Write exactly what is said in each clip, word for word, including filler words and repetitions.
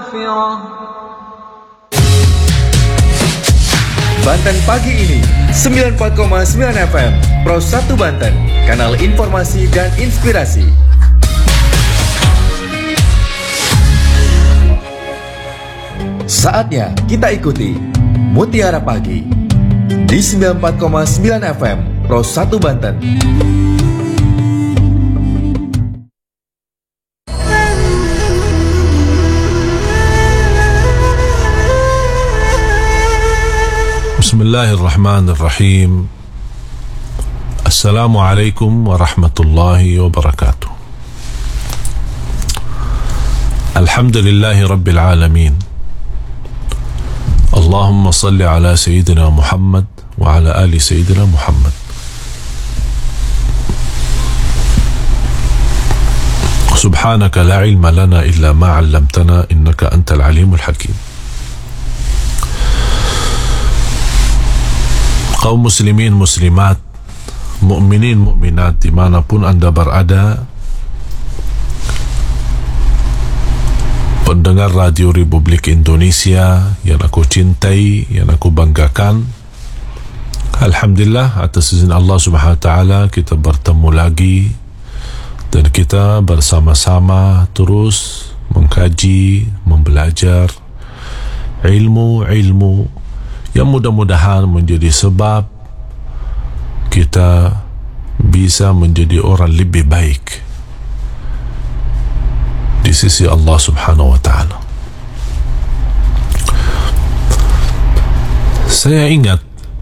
مغفرة. Banten Pagi ini sembilan puluh empat koma sembilan F M Pro satu Banten, kanal informasi dan inspirasi. Saatnya kita ikuti Mutiara Pagi di sembilan puluh empat koma sembilan F M Pro satu Banten. Bismillahirrahmanirrahim. Assalamualaikum warahmatullahi wabarakatuh. Alhamdulillahi rabbil alamin. Allahumma salli ala Sayyidina Muhammad wa ala ali Sayyidina Muhammad. Subhanaka la ilma lana illa ma 'allamtana innaka antal alimul hakim. Kaum muslimin muslimat, mukminin mukminat dimanapun anda berada, pendengar Radio Republik Indonesia yang aku cintai, yang aku banggakan, alhamdulillah atas izin Allah Subhanahu wa taala kita bertemu lagi dan kita bersama-sama terus mengkaji, membelajar ilmu-ilmu yang mudah-mudahan menjadi sebab kita bisa menjadi orang lebih baik di sisi Allah Subhanahu wa taala. Saya ingat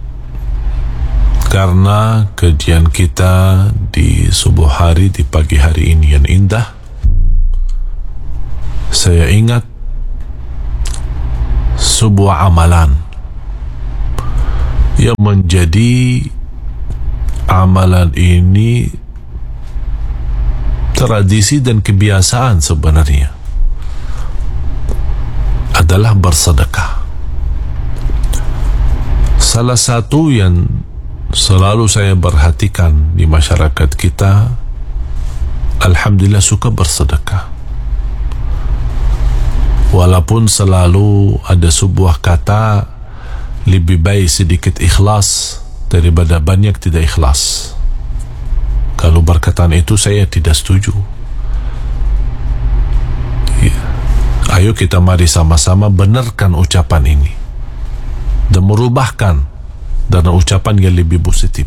karena kajian kita di subuh hari, di pagi hari ini yang indah, saya ingat sebuah amalan yang menjadi amalan ini tradisi dan kebiasaan sebenarnya adalah bersedekah. Salah satu yang selalu saya perhatikan di masyarakat kita, alhamdulillah suka bersedekah. Walaupun selalu ada sebuah kata, lebih baik sedikit ikhlas daripada banyak tidak ikhlas. Kalau perkataan itu saya tidak setuju. Ya. Ayo kita mari sama-sama benarkan ucapan ini dan merubahkan dengan ucapan yang lebih positif.